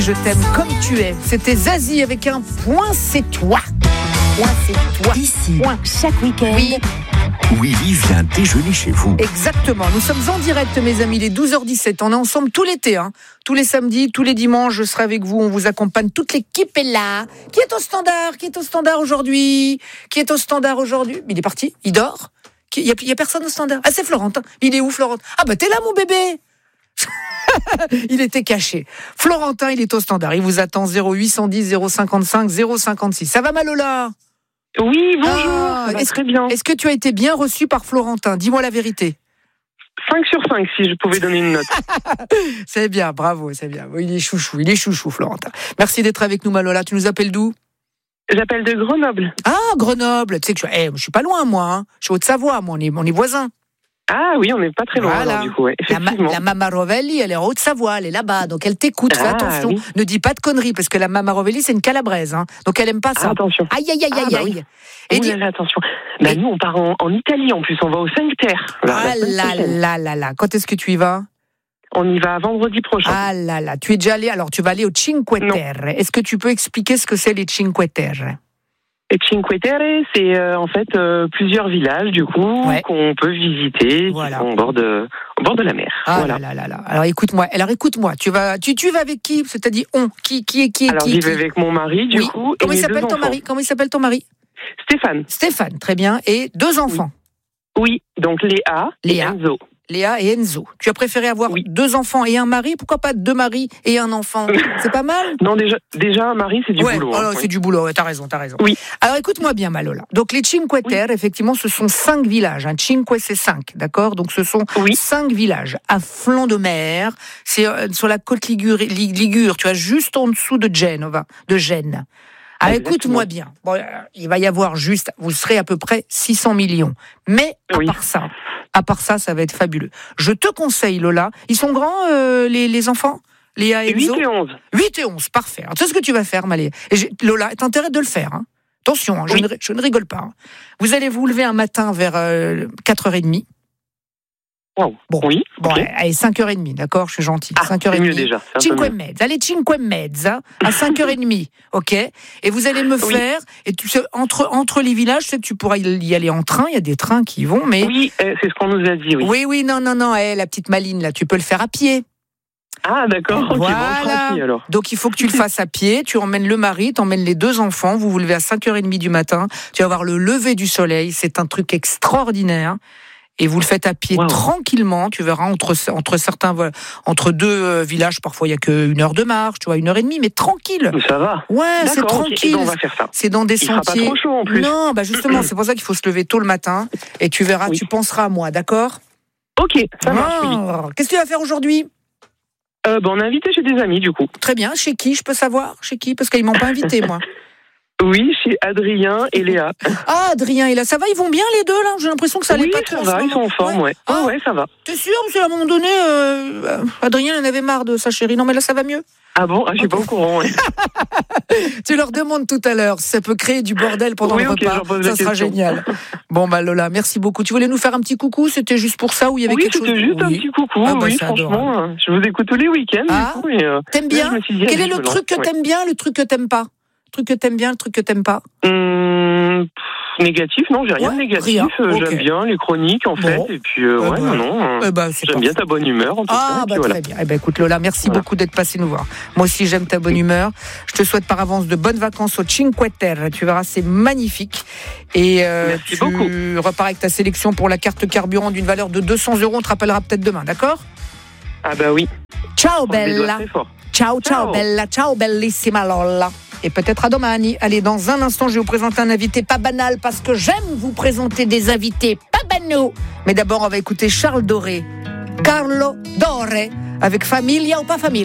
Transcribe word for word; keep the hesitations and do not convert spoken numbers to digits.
Je t'aime comme tu es. C'était Zazie avec un point, c'est toi. Point, c'est toi. Ici, Point. chaque week-end. Oui. Willy vient déjeuner chez vous. Exactement. Nous sommes en direct, mes amis, les douze heures dix-sept. On est ensemble tout l'été, hein. Tous les samedis, tous les dimanches, je serai avec vous. On vous accompagne. Toute l'équipe est là. Qui est au standard Qui est au standard aujourd'hui Qui est au standard aujourd'hui Il est parti. Il dort. Il n'y a, a personne au standard. Ah, c'est Florentin. Il est où, Florentin? Ah, bah, t'es là, mon bébé. Il était caché. Florentin, il est au standard. Il vous attend zéro huit cent dix zéro cinquante-cinq zéro cinquante-six. Ça va, Malola? Oui, bonjour. Ah, ça va est-ce, très bien. Est-ce que tu as été bien reçu par Florentin? Dis-moi la vérité. cinq sur cinq, si je pouvais donner une note. C'est bien, bravo, c'est bien. Il est chouchou, il est chouchou, Florentin. Merci d'être avec nous, Malola. Tu nous appelles d'où? J'appelle de Grenoble. Ah, Grenoble. Tu sais que je, eh, je suis pas loin, moi. Hein. Je suis Haute-Savoie, moi. On est, on est voisins. Ah oui, on n'est pas très loin, Voilà. alors, du coup, ouais, La, ma, effectivement. la Mama Rovelli, elle est en Haute-Savoie, elle est là-bas, donc elle t'écoute. Fais Ah, attention, oui. ne dis pas de conneries, parce que la Mama Rovelli, c'est une calabraise, hein, donc elle aime pas ça. Ah, attention. Aïe, aïe, aïe, Ah, aïe, bah aïe. oui. Et Ouh dis- là là, attention. Bah, Et- nous, on part en, en Italie, en plus, on va aux cinq terres. là, Ah la semaine là prochaine. là là là, quand est-ce que tu y vas? On y va vendredi prochain. Ah là là, tu es déjà allé, alors tu vas aller au Cinque Non. Terre. Est-ce que tu peux expliquer ce que c'est les Cinque Terre? Et Cinque Terre, c'est euh, en fait euh, plusieurs villages, du coup, Ouais. qu'on peut visiter, Voilà. qui sont au bord de, au bord de la mer. Ah voilà. là là là là. Alors écoute-moi, alors écoute-moi, tu vas, tu, tu vas avec qui? C'est-à-dire on, qui, qui est qui est Alors, qui, j'y qui vais avec mon mari, du Oui. coup, Comment et il mes s'appelle deux ton enfants. mari? Comment il s'appelle ton mari? Stéphane. Stéphane, très bien. Et deux enfants, Oui, donc Léa, Léa. et Enzo. Léa et Enzo. Tu as préféré avoir Oui. deux enfants et un mari? Pourquoi pas deux maris et un enfant? C'est pas mal? Non, déjà, déjà un mari, c'est du Ouais, boulot. oh hein, non, oui. c'est du boulot, ouais, t'as raison, t'as raison. Oui. Alors écoute-moi bien, Malola. Donc les Cinque Terre, effectivement, ce sont cinq villages. Un Cinque, c'est cinq, d'accord? Donc ce sont Oui. cinq villages à flanc de mer. C'est euh, sur la côte Ligure, Lig- Ligure, tu vois, juste en dessous de Genova, de Gênes. Ah, Exactement. écoute-moi bien. Bon, euh, il va y avoir juste, vous serez à peu près six cents millions. Mais à Oui. part ça, à part ça, ça va être fabuleux. Je te conseille, Lola. Ils sont grands, euh, les, les enfants? Léa et huit Enzo et onze. huit et onze, parfait. Alors, tu sais ce que tu vas faire, Malé. Et j'ai- Lola, t'as intérêt de le faire. Hein. Attention, hein, je, Oui. ne, je ne rigole pas. Hein. Vous allez vous lever un matin vers euh, quatre heures trente. Wow. Bon. Oui, Bon, ok. allez, cinq heures trente, d'accord? Je suis gentil. Ah, cinq heures c'est trente. mieux déjà. c'est un peu Cinque mieux. mezza, allez, cinque mezza, à cinq heures trente, ok? Et vous allez me Oui. faire, et tu sais, entre, entre les villages, je sais que tu pourras y aller en train, il y a des trains qui y vont, mais... Oui, euh, c'est ce qu'on nous a dit, oui. oui, oui, non, non, non, eh, la petite maline, là, tu peux le faire à pied. Ah, d'accord, ok, Voilà. bon, on fera ainsi, alors. Donc il faut que tu le fasses à pied, tu emmènes le mari, tu emmènes les deux enfants, vous vous levez à cinq heures trente du matin, tu vas voir le lever du soleil, c'est un truc extraordinaire. Et vous le faites à pied Wow. tranquillement, tu verras, entre, entre certains, voilà, entre deux euh, villages, parfois il y a qu'une heure de marche, tu vois, une heure et demie, mais tranquille. Mais ça va. Ouais, c'est D'accord, ok, tranquille. eh ben, on va faire ça. C'est dans des Il fera pas sentiers. trop chaud, en plus. Non, bah justement, c'est pour ça qu'il faut se lever tôt le matin. Et tu verras, Oui. tu penseras à moi, d'accord? Ok, ça marche, oui. Ah, qu'est-ce que tu vas faire aujourd'hui? Euh, ben, on a invité chez des amis, du coup. Très bien, chez qui? Je peux savoir? Chez qui? Parce qu'ils m'ont pas invité, moi. Oui, chez Adrien et Léa. Ah, Adrien, et là, ça va, ils vont bien les deux, là? J'ai l'impression que ça allait oui, pas ça trop. en va, ce ils sont en moment. forme, ouais. Ah. Ouais, ouais, ça va. T'es sûr? Parce qu'à un moment donné, euh, Adrien, il en avait marre de sa chérie. Non, mais là, ça va mieux. Ah bon, ah, je suis pas au courant, ouais. Tu leur demandes tout à l'heure si ça peut créer du bordel pendant Oui, le ok, repas. j'en pose Ça la sera question. génial. Bon, bah, Lola, merci beaucoup. Tu voulais nous faire un petit coucou? C'était juste pour ça ou il y avait Oui, quelque chose? c'était juste un Oui. petit coucou, Ah, bah, oui, c'est franchement. euh, Je vous écoute tous les week-ends, Ah. du coup, et, euh, T'aimes là, bien? je me suis dit, Quel allez, est je le me truc que lance, t'aimes bien, le truc que t'aimes pas? Le truc que t'aimes bien, le truc que t'aimes pas? ouais. Hum, pff, négatif, non, j'ai rien Ouais, de négatif. rien, euh, ok. J'aime bien les chroniques, en fait, Bon. et puis, euh, Eh ouais, ben, non, non. euh, Eh ben, c'est J'aime bien parfait. ta bonne humeur, en tout cas. Ah, et bah puis voilà. très bien. Eh ben, écoute, Lola, merci Voilà. beaucoup d'être passé nous voir. Moi aussi, j'aime ta bonne humeur. Je te souhaite par avance de bonnes vacances au Cinque Terre. Tu verras, c'est magnifique. Et euh, Merci tu beaucoup. repars avec ta sélection pour la carte carburant d'une valeur de deux cents euros. On te rappellera peut-être demain, d'accord? Ah bah oui. Ciao, On se dédoit bella. très fort. Ciao, ciao, Ciao. bella. Ciao, bellissima Lola. Et peut-être à domani. Allez, dans un instant, je vais vous présenter un invité pas banal parce que j'aime vous présenter des invités pas banaux. Mais d'abord, on va écouter Charles Doré. Carlo Doré avec Familia ou pas Familia.